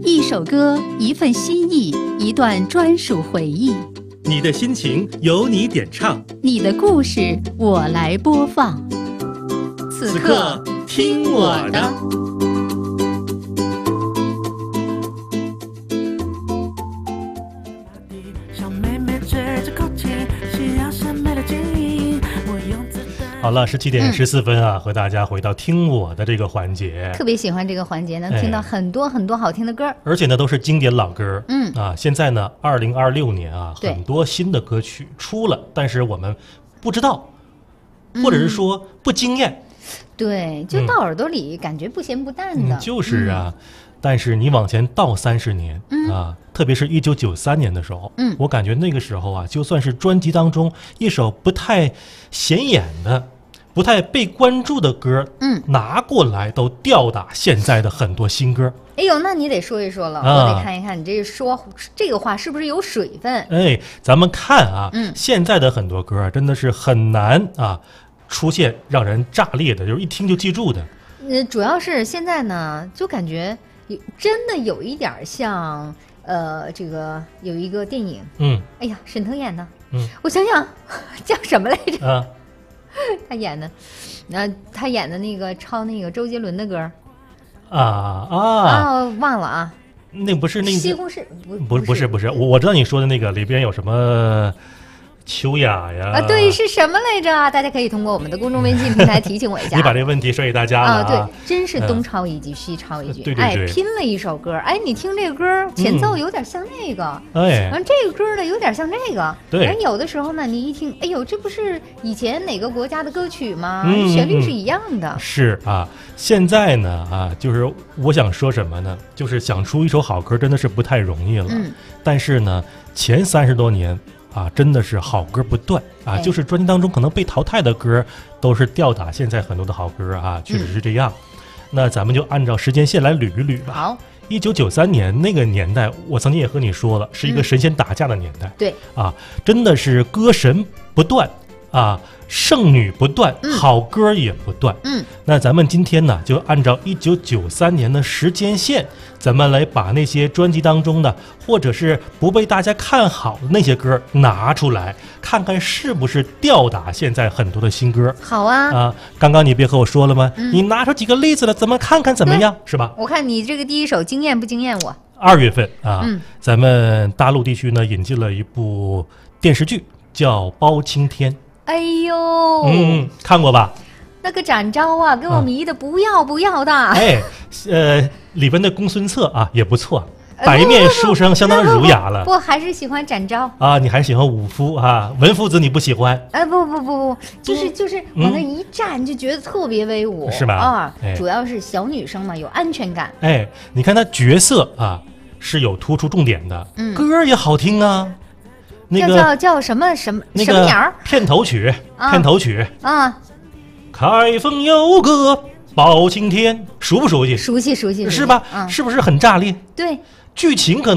一首歌，一份心意，一段专属回忆。 你的心情由你点唱， 你的故事我来播放。此刻听我的。 好了，17点14分啊，和大家回到听我的这个环节。 特别喜欢这个环节，能听到很多很多好听的歌， 而且呢都是经典老歌。现在呢2026年啊，很多新的歌曲出了，但是我们不知道，或者是说不惊艳。 对，就到耳朵里感觉不咸不淡的。 就是啊。但是你往前倒30年特别是1993年的时候，我感觉那个时候啊，就算是专辑当中一首不太显眼的、不太被关注的歌，拿过来都吊打现在的很多新歌。 哎呦，那你得说一说了，我得看一看你这说这个话是不是有水分。 哎，咱们看啊，现在的很多歌真的是很难啊出现让人炸裂的，就是一听就记住的。 主要是现在呢，就感觉真的有一点像这个有一个电影，哎呀，沈腾演的，我想想叫什么来着？他演的那个抄那个周杰伦的歌忘了啊。 那不是那个西红柿， 不是，我知道你说的那个里边有什么秋雅呀？ 对，是什么来着？大家可以通过我们的公众微信平台提醒我一下。 你把这个问题说给大家了对，真是东抄一句西抄一句， 对， 拼了一首歌。你听这个歌前奏有点像那个，完这个歌呢有点像这个， 对。 有的时候呢，你一听，哎呦，这不是以前哪个国家的歌曲吗？旋律是一样的。是啊，现在呢就是我想说什么呢？就是想出一首好歌真的是不太容易了。但是呢，前30多年。真的是好歌不断就是专辑当中可能被淘汰的歌都是吊打现在很多的好歌确实是这样。那咱们就按照时间线来捋一捋吧。 好 ，1993年那个年代，我曾经也和你说了，是一个神仙打架的年代。 对真的是歌神不断剩女不断，好歌也不断。那咱们今天呢，就按照1993年的时间线，咱们来把那些专辑当中的，或者是不被大家看好的那些歌拿出来，看看是不是吊打现在很多的新歌。 好啊！ 刚刚你别和我说了吗？你拿出几个例子了，咱们看看怎么样，是吧？ 我看你这个第一首惊艳不惊艳我 ？2月份咱们大陆地区呢引进了一部电视剧，叫《包青天》。 哎呦， 看过吧？ 那个展昭给我迷的不要不要的。 里边的公孙策也不错，白面书生相当儒雅了。 不，还是喜欢展昭你还喜欢武夫文夫子你不喜欢？ 不，就是往那一站就觉得特别威武， 是吧？ 主要是小女生嘛，有安全感。 你看他角色是有突出重点的，歌也好听啊。那个叫什么鸟？ 片头曲开封有个包青天，熟不熟悉？ 熟悉， 是吧？是不是很炸裂？ 对， 剧情可能